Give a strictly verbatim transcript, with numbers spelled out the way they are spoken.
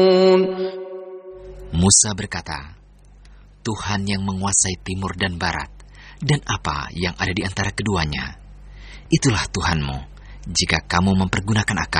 Musa berkata, Tuhan yang menguasai timur dan barat, dan apa yang ada di antara keduanya, itulah Tuhanmu, jika kamu mempergunakan akal.